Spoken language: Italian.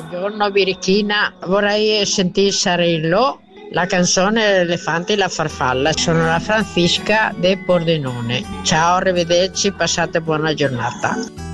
Buongiorno Birichina, vorrei sentire Sarillo, la canzone L'elefante e la farfalla. Sono la Francisca de Pordenone. Ciao, arrivederci, passate buona giornata.